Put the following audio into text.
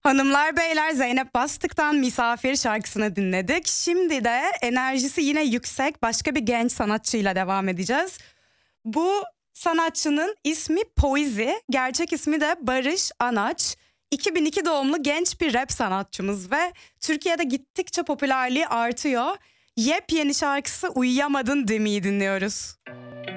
Hanımlar beyler, Zeynep Bastık'tan Misafir şarkısını dinledik. Şimdi de enerjisi yine yüksek başka bir genç sanatçıyla devam edeceğiz. Bu sanatçının ismi Poizi, gerçek ismi de Barış Anaç. 2002 doğumlu genç bir rap sanatçımız ve Türkiye'de gittikçe popülerliği artıyor. Yepyeni şarkısı Uyuyamadın Demi'yi dinliyoruz.